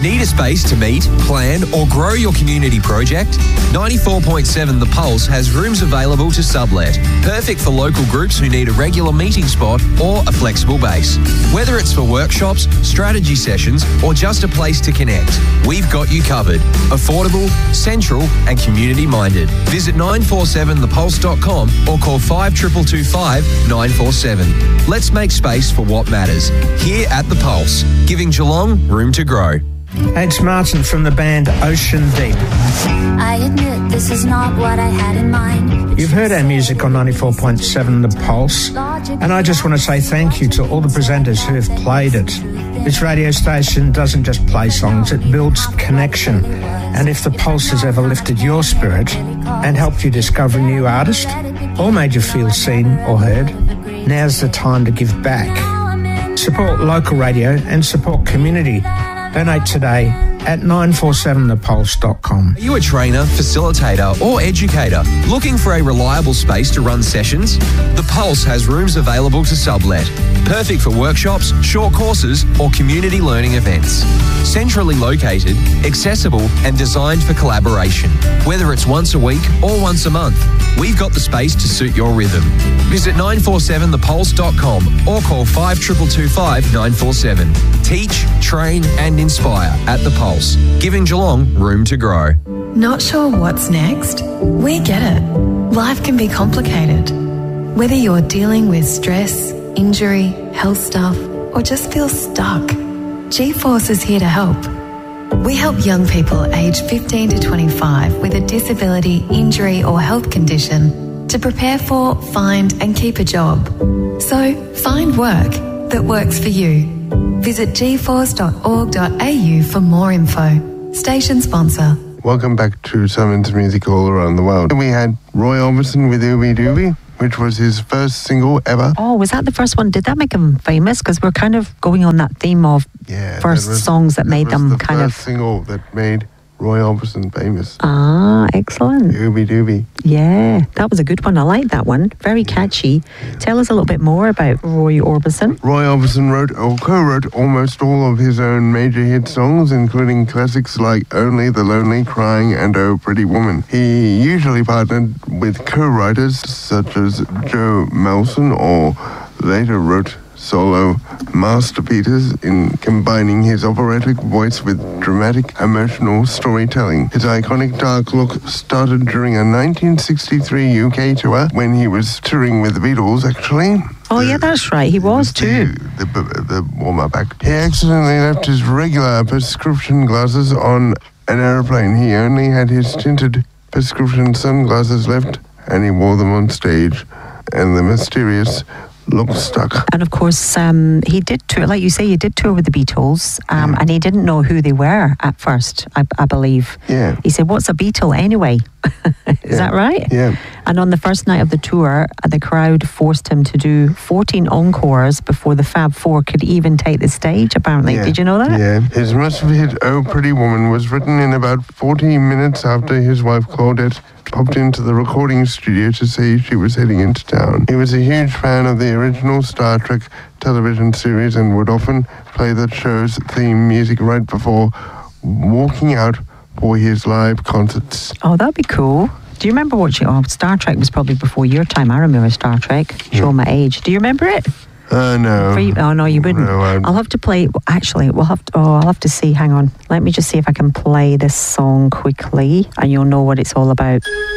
Need a space to meet, plan or grow your community project? 94.7 The Pulse has rooms available to sublet. Perfect for local groups who need a regular meeting spot or a flexible base. Whether it's for workshops, strategy sessions or just a place to connect, we've got you covered. Affordable, central and community minded. Visit 947thepulse.com or call 5225 947. Let's make space for what matters. Here at The Pulse, giving Geelong room to grow. It's Martin from the band Ocean Deep. I admit this is not what I had in mind. You've heard our music on 94.7 The Pulse, and I just want to say thank you to all the presenters who have played it. This radio station doesn't just play songs, it builds connection. And if The Pulse has ever lifted your spirit and helped you discover a new artist or made you feel seen or heard, now's the time to give back. Support local radio and support community. Donate today at 947thepulse.com. Are you a trainer, facilitator or educator looking for a reliable space to run sessions? The Pulse has rooms available to sublet. Perfect for workshops, short courses or community learning events. Centrally located, accessible and designed for collaboration. Whether it's once a week or once a month, we've got the space to suit your rhythm. Visit 947thepulse.com or call 5225 947. Teach, train and inspire at The Pulse, giving Geelong room to grow. Not sure what's next? We get it. Life can be complicated. Whether you're dealing with stress, injury, health stuff, or just feel stuck, G-Force is here to help. We help young people aged 15 to 25 with a disability, injury or health condition to prepare for, find and keep a job. So find work that works for you. Visit gforce.org.au for more info. Station sponsor. Welcome back to Simon's Music All Around the World. We had Roy Orbison with Ooby Dooby, which was his first single ever. Oh, was that the first one? Did that make him famous? Because we're kind of going on that theme of songs that made them kind of... the first single that made Roy Orbison famous. Ah, excellent. Ooby Dooby. Yeah, that was a good one. I like that one. Very catchy. Yeah. Tell us a little bit more about Roy Orbison. Roy Orbison wrote or co-wrote almost all of his own major hit songs, including classics like Only, The Lonely, Crying and Oh Pretty Woman. He usually partnered with co-writers such as Joe Melson or later wrote solo masterpieces in combining his operatic voice with dramatic, emotional storytelling. His iconic dark look started during a 1963 UK tour when he was touring with the Beatles, actually. Oh, yeah, that's right. He was too. The warm-up act. He accidentally left his regular prescription glasses on an aeroplane. He only had his tinted prescription sunglasses left, and he wore them on stage. And the mysterious look stuck. And of course, he did tour, like you say, he did tour with the Beatles, and he didn't know who they were at first, I believe. Yeah. He said, "What's a Beatle anyway?" Is that right? Yeah. And on the first night of the tour, the crowd forced him to do 14 encores before the Fab Four could even take the stage, apparently. Yeah. Did you know that? Yeah. His massive hit, Oh Pretty Woman, was written in about 14 minutes after his wife Claudette popped into the recording studio to see she was heading into town. He was a huge fan of the original Star Trek television series and would often play the show's theme music right before walking out for his live concerts. Oh, that'd be cool. Do you remember watching? Oh, Star Trek was probably before your time. I remember Star Trek. Show my age. Do you remember it? No. Oh no, you wouldn't. No, I'll have to play. Actually, I'll have to see. Hang on. Let me just see if I can play this song quickly, and you'll know what it's all about.